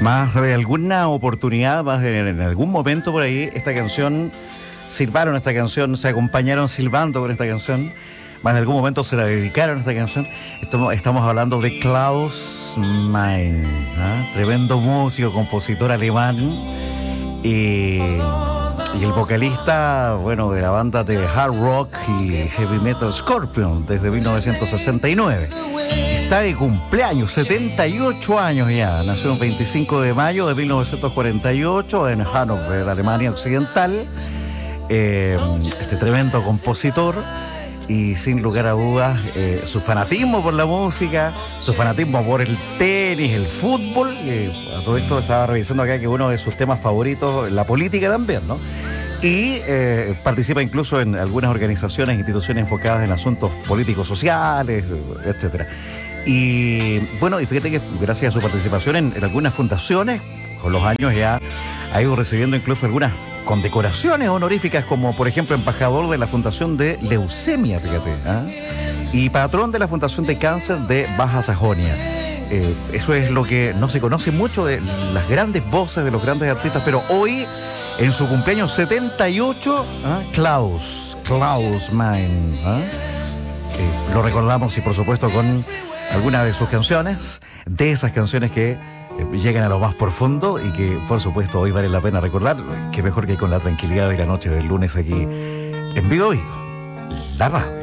Más de alguna oportunidad, en algún momento por ahí, esta canción, silbaron esta canción, se acompañaron silbando con esta canción, más de algún momento se la dedicaron a esta canción. Estamos hablando de Klaus Meine, ¿eh? Tremendo músico, compositor alemán, y el vocalista, bueno, de la banda de hard rock y heavy metal Scorpion desde 1969. Está de cumpleaños, 78 años ya. Nació el 25 de mayo de 1948 en Hannover, Alemania Occidental. Este tremendo compositor, y sin lugar a dudas su fanatismo por la música, su fanatismo por el tenis, el fútbol. A todo esto estaba revisando acá que uno de sus temas favoritos, la política también, ¿no? Y participa incluso en algunas organizaciones, instituciones enfocadas en asuntos políticos, sociales, etcétera. Y bueno, y fíjate que gracias a su participación en algunas fundaciones, con los años ya ha ido recibiendo incluso algunas condecoraciones honoríficas, como por ejemplo embajador de la Fundación de Leucemia, fíjate, ¿eh? Y patrón de la Fundación de Cáncer de Baja Sajonia. Eso es lo que no se conoce mucho de las grandes voces de los grandes artistas, pero hoy, en su cumpleaños 78, Klaus Meine, lo recordamos, y por supuesto con algunas de sus canciones, de esas canciones que llegan a lo más profundo y que por supuesto hoy vale la pena recordar, que mejor que con la tranquilidad de la noche del lunes aquí en Vivo Vivo, la radio.